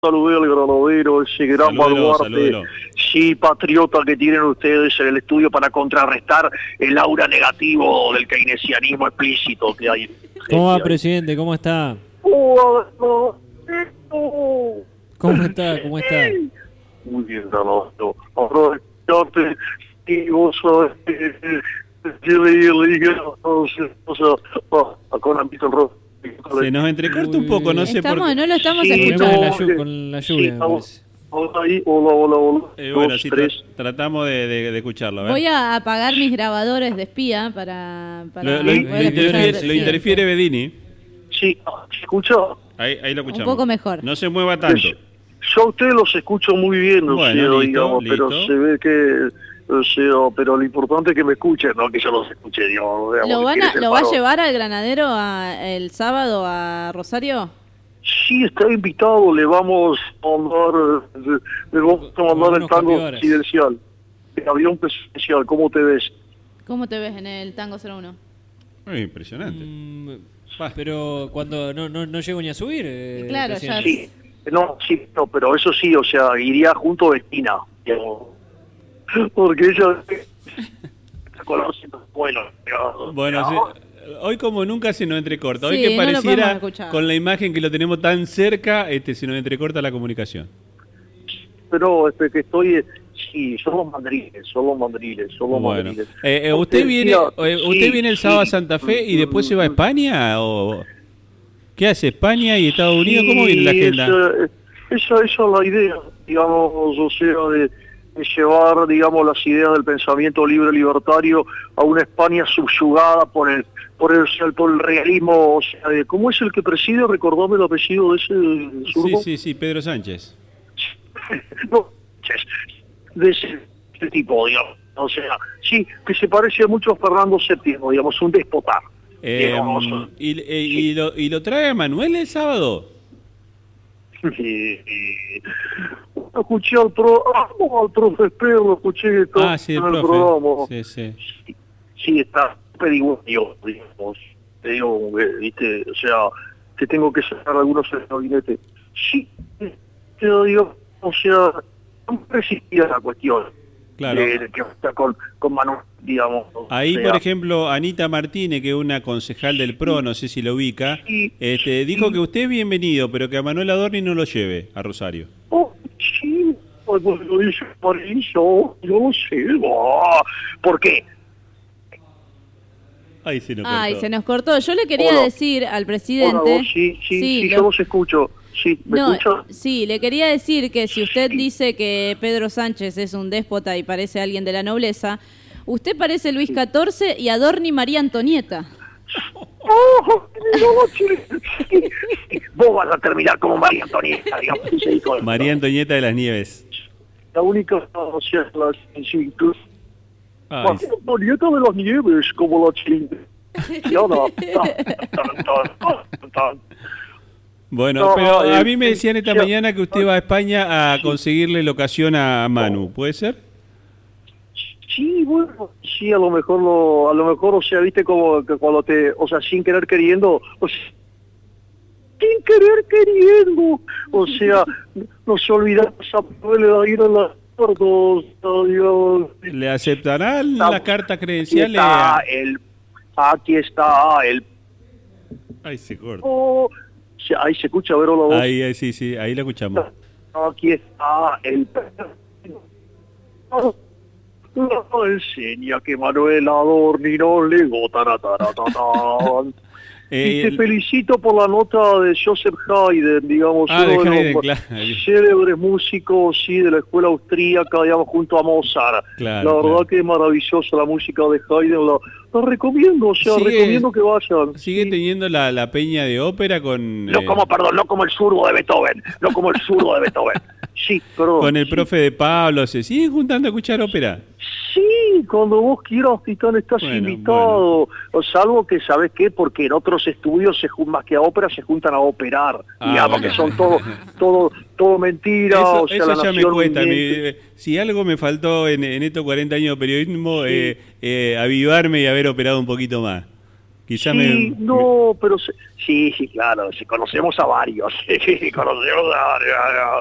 saludé al granadero, ese gran baluarte, salúdelo. sí, patriota que tienen ustedes en el estudio para contrarrestar el aura negativo del keynesianismo explícito que hay. ¿Cómo va, presidente? ¿Cómo está? ¿Cómo está? ¿Cómo está? Muy bien, Granadero. Ahora, escucharte, y vos sabés que le dije, con la mitad roja. Se nos entrecorta un poco, no sé por qué. No lo estamos Sí, escuchando. Con la lluvia, me parece. Ahí, hola. Bueno, Dos, sí, tres. tratamos de escucharlo. A ver. Voy a apagar mis grabadores de espía para Lo poder escuchar. lo interfiere Bedini. Sí, ¿se escucha? Ahí lo escuchamos. Un poco mejor. No se mueva tanto. Yo a ustedes los escucho muy bien, o Bueno, sea, listo, digamos, listo. pero se ve que, o sea, pero lo importante es que me escuchen, no que yo los escuche, digamos. ¿Lo va ¿quién es el a varón? llevar al granadero el sábado a Rosario? Sí, está invitado, le vamos a mandar el unos tango capibaras. presidencial, el avión presidencial, ¿cómo te ves? ¿Cómo te ves en el Tango 01? Muy impresionante. Pero cuando no llego ni a subir. Claro, presidente. Sí, no, pero eso sí, o sea, iría junto a Vestina, digamos, porque ella conoce, bueno, Bueno, hoy como nunca se nos entrecorta. Hoy Sí, que no lo podemos pareciera, escuchar. con la imagen que lo tenemos tan cerca, se nos entrecorta la comunicación. pero que estoy, sí, somos mandriles. Bueno, ¿usted viene el sábado a Santa Fe y después se va a España? ¿O qué hace España y Estados Unidos? ¿Cómo viene la agenda? Esa es la idea, digamos, o sea, de llevar, digamos, las ideas del pensamiento libre libertario a una España subyugada por el realismo, o sea, ¿cómo es el que preside? Recordame el apellido de ese zurdo. Sí, Pedro Sánchez. No, de ese tipo, digamos, o sea, sí, que se parece mucho a Fernando VII, digamos, un déspota. Digamos. ¿Y lo trae a Manuel el sábado? Escuché al profe Espero, lo escuché Sí, el en el profe. programa. Sí. Sí, está pedigüeño, digamos, te digo, viste, o sea, que tengo que sacar algunos en el gabinete. Sí, te digo, o sea, no resistía la cuestión. Claro. De que está con Manuel, digamos. Ahí, o sea, por ejemplo, Anita Martínez, que es una concejal del PRO, no sé si lo ubica, Sí. dijo que usted es bienvenido, pero que a Manuel Adorni no lo lleve a Rosario. Oh, sí, pues lo dice Mauricio, yo lo sé, ¿por qué? Ahí se nos Ay, cortó. se nos cortó. Yo le quería Hola. decir al Hola, presidente... vos, sí, lo- yo los escucho. Sí, ¿me No, escucha? sí, le quería decir que si usted dice que Pedro Sánchez es un déspota y parece alguien de la nobleza, usted parece Luis XIV y Adorni María Antonieta. ¡Oh! Sí. Vos vas a terminar como María Antonieta, digamos. ese hijo de- María Antonieta de las Nieves. La única, o sea, sí, incluso Ay, María Antonieta de las Nieves, como la chinga. Y ahora, bueno, No, pero a mí me decían esta sí. mañana que usted va a España a conseguirle locación a Manu, ¿puede ser? Sí, bueno, sí, a lo mejor, o sea, viste como que cuando o sea, sin querer queriendo, o sea, no se olvida de ir a las puertos, Dios. ¿Le aceptarán la carta credencial? Aquí está el, Ay, se corta. ahí se escucha, ver la voz. Ahí, sí, ahí la escuchamos. Aquí está el no enseña que Manuel Adorni no le tarataratatán. Y te felicito por la nota de Joseph Haydn, digamos, De uno de Haydn, los claro. célebres músicos, sí, de la escuela austríaca, digamos, junto a Mozart. Claro, La verdad claro. que es maravillosa la música de Haydn, la recomiendo, o sea, recomiendo que vayan. Sigue teniendo la peña de ópera con... No como el zurdo de Beethoven, Sí, perdón. con el sí. profe de Pablo, ¿se siguen juntando a escuchar ópera? Sí, cuando vos quieras, Titán, estás Bueno, invitado. O salvo que, ¿sabes qué? Porque en otros estudios, más que a ópera, se juntan a operar. Digamos bueno. que son todo mentira. Eso, o sea, eso la ya me nación cuesta. viviente. Si algo me faltó en estos 40 años de periodismo, avivarme y haber operado un poquito más. Quizá No, pero sí, claro, conocemos a varios. Conocemos a varios.